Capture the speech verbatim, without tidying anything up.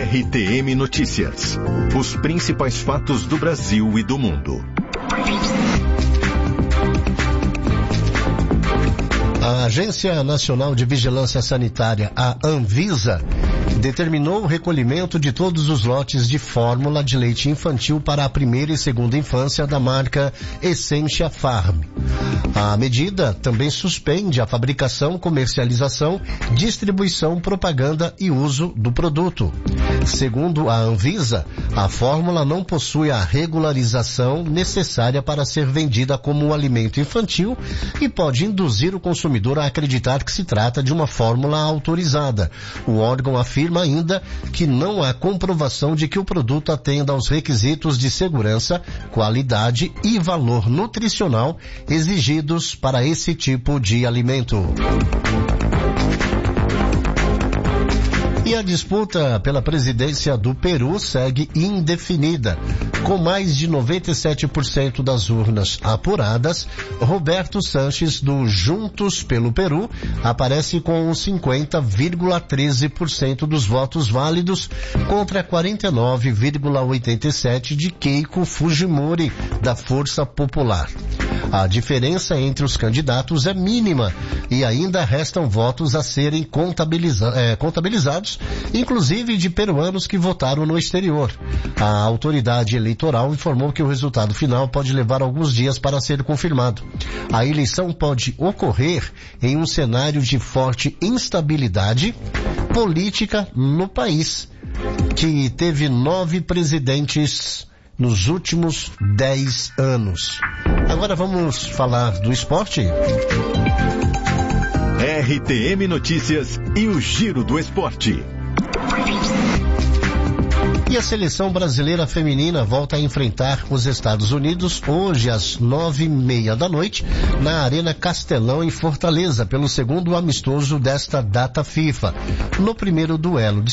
R T M Notícias. Os principais fatos do Brasil e do mundo. A Agência Nacional de Vigilância Sanitária, a Anvisa, determinou o recolhimento de todos os lotes de fórmula de leite infantil para a primeira e segunda infância da marca Essentia Farm. A medida também suspende a fabricação, comercialização, distribuição, propaganda e uso do produto. Segundo a Anvisa, a fórmula não possui a regularização necessária para ser vendida como um alimento infantil e pode induzir o consumidor a acreditar que se trata de uma fórmula autorizada. O órgão afirma ainda que não há comprovação de que o produto atenda aos requisitos de segurança, qualidade e valor nutricional exigidos para esse tipo de alimento. E a disputa pela presidência do Peru segue indefinida. Com mais de noventa e sete por cento das urnas apuradas, Roberto Sanches, do Juntos pelo Peru, aparece com cinquenta vírgula treze por cento dos votos válidos contra quarenta e nove vírgula oitenta e sete por cento de Keiko Fujimori, da Força Popular. A diferença entre os candidatos é mínima e ainda restam votos a serem contabiliza- é, contabilizados, inclusive de peruanos que votaram no exterior. A autoridade eleitoral informou que o resultado final pode levar alguns dias para ser confirmado. A eleição pode ocorrer em um cenário de forte instabilidade política no país, que teve nove presidentes nos últimos dez anos. Agora vamos falar do esporte? R T M Notícias e o Giro do Esporte. E a seleção brasileira feminina volta a enfrentar os Estados Unidos hoje às nove e meia da noite na Arena Castelão, em Fortaleza, pelo segundo amistoso desta data FIFA. No primeiro duelo